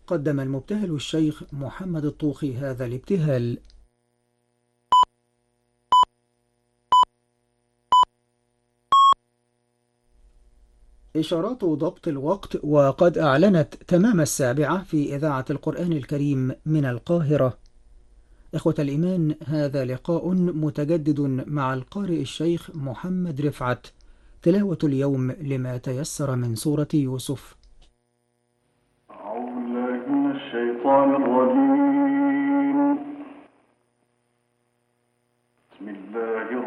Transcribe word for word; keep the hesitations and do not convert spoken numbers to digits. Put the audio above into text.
قدم المبتهل الشيخ محمد الطوخي هذا الابتهال. إشارات ضبط الوقت، وقد أعلنت تمام السابعة في إذاعة القرآن الكريم من القاهرة. إخوة الإيمان، هذا لقاء متجدد مع القارئ الشيخ محمد رفعت، تلاوة اليوم لما تيسر من سورة يوسف. أعوذ بالله من الشيطان الرجيم.